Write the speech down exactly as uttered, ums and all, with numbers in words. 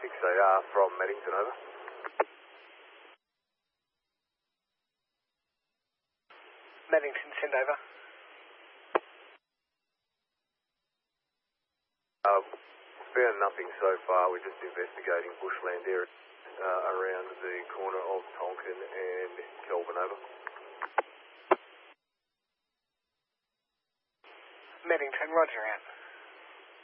six A R from Meddington, over. Meddington, send over. Uh, found nothing so far. We're just investigating bushland area uh, around the corner of Tonkin and Kelvin, over. Meddington, roger out.